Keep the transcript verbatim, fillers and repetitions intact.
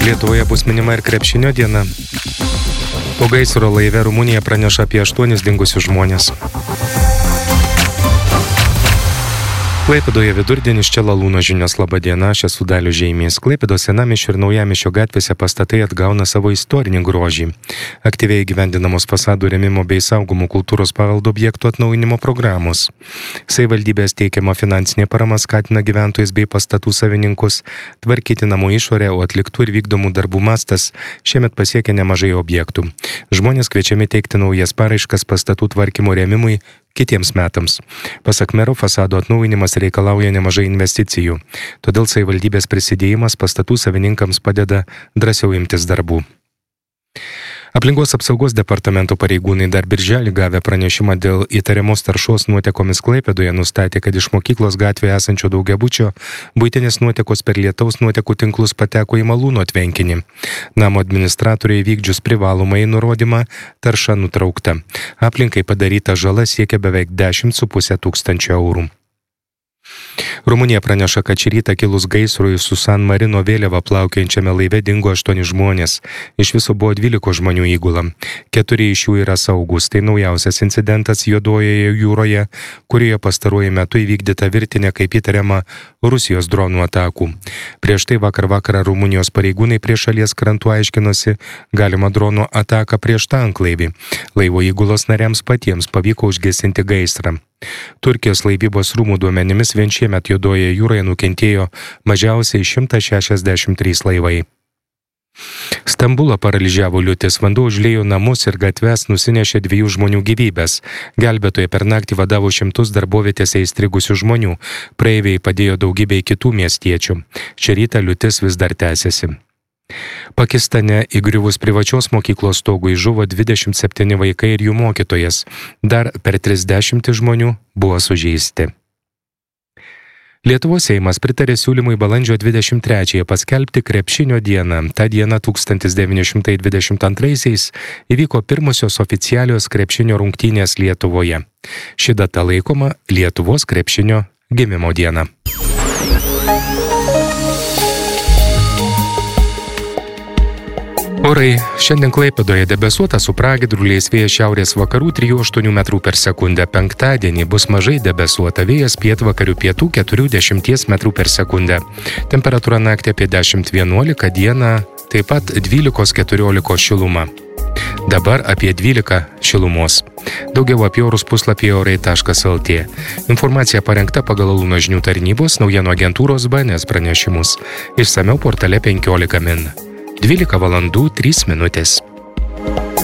Lietuvoje bus minima ir krepšinio diena. Po gaisro laive Rumunija praneša apie aštuonis dingusius žmonės. Klaipėdoje vidurdienis, čia Lalūno žinios. Labą dieną, aš esu Dalius Žeimys. Klaipėdos Senamiesčio ir Naujamiesčio gatvėse pastatai atgauna savo istorinį grožį. Aktyviai įgyvendinamos fasadų rėmimo bei saugomų kultūros paveldo objektų atnaujinimo programos. Savivaldybės teikiama finansinė parama skatina gyventojus bei pastatų savininkus tvarkyti namų išorę, o atliktų ir vykdomų darbų mastas šiemet pasiekė nemažai objektų. Žmonės kviečiami teikti naujas paraiškas pastatų tvarkymo rėmimui kitiems metams. Pasak mero, fasado atnaujinimas reikalauja nemažai investicijų. Todėl savivaldybės prisidėjimas pastatų savininkams padeda drąsiau imtis darbų. Aplinkos apsaugos departamento pareigūnai dar birželį gavę pranešimą dėl įtariamos taršos nuotekomis Klaipėdoje nustatė, kad iš mokyklos gatvėje esančio daugiabučio buitinės nuotekos per lietaus nuotekų tinklus pateko į malūno tvenkinį. Namo administratoriai vykdžius privalomąjį nurodymą, tarša nutraukta. Aplinkai padaryta žala siekia beveik dešimt su puse tūkstančio eurų. Rumunija praneša, kad šį rytą kilus gaisrui su San Marino vėliava plaukiojančiame laive dingo aštuoni žmonės. Iš viso buvo dvylika žmonių įgula. Keturi iš jų yra saugus. Tai naujausias incidentas Juodojoje jūroje, kurioje pastaruoju metu įvykdyta virtinė, kaip įtariama, Rusijos dronų atakų. Prieš tai vakar vakarą Rumunijos pareigūnai prie šalies krantų aiškinosi galimą dronų ataką prieš tanklaivį. Laivo įgulos nariams patiems pavyko užgesinti gaisrą. Turkijos laivybos rūmų duomenimis vien šiemet Juodojoje jūroje nukentėjo mažiausiai šimtas šešiasdešimt trys laivai. Stambulą paralyžiavo liūtis, vanduo užliejo namus ir gatves, nusinešė dviejų žmonių gyvybės. Gelbėtojai per naktį vadavo šimtus darbovietėse įstrigusių žmonių. Praeiviai padėjo daugybei kitų miestiečių. Šią rytą liūtis vis dar tęsiasi. Pakistane įgriuvus privačios mokyklos stogui žuvo dvidešimt septyni vaikai ir jų mokytojas. Dar per trisdešimt žmonių buvo sužeisti. Lietuvos Seimas pritarė siūlymui balandžio dvidešimt trečiąją paskelbti krepšinio dieną. Ta diena tūkstantis devyni šimtai dvidešimt antraisiais įvyko pirmosios oficialios krepšinio rungtynės Lietuvoje. Ši data laikoma Lietuvos krepšinio gimimo diena. Orai. Šiandien Klaipėdoje debesuota su pragiedruliais, vėjas šiaurės vakarų trijų aštuonių metrų per sekundę. Penktadienį bus mažai debesuota, vėjas pietvakarių pietų keturių dešimties metrų per sekundę. Temperatūra naktį apie dešimt vienuolika, dieną taip pat dvylikos keturiolikos šiluma. Dabar apie dvylika šilumos. Daugiau apie orus puslapyje orai taškas lt. Informacija parengta pagal Lalūno žinių tarnybos naujienų agentūros B N S pranešimus. Išsamiau portale penkiolika min. dvylika valandų trys minutės.